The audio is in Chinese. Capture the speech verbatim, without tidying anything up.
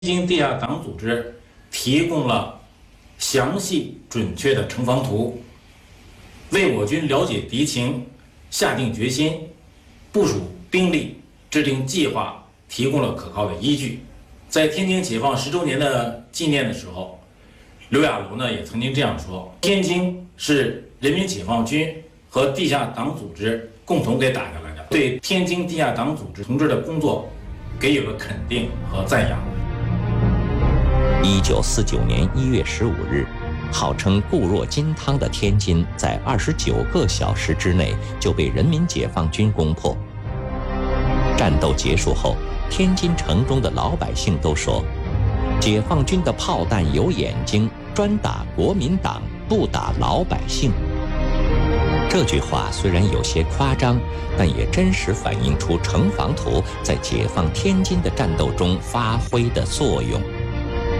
京地下党组织提供了详细准确的城防图，为我军了解敌情、下定决心、部署兵力、制定计划提供了可靠的依据。在天津解放十周年的纪念的时候，刘亚楼呢也曾经这样说：天津是人民解放军和地下党组织共同给打下来的，对天津地下党组织同志的工作给予了肯定和赞扬。 一九四九年一月十五日，号称固若金汤的天津，在二十九个小时之内就被人民解放军攻破。战斗结束后，天津城中的老百姓都说：“解放军的炮弹有眼睛，专打国民党，不打老百姓。”这句话虽然有些夸张，但也真实反映出城防图在解放天津的战斗中发挥的作用。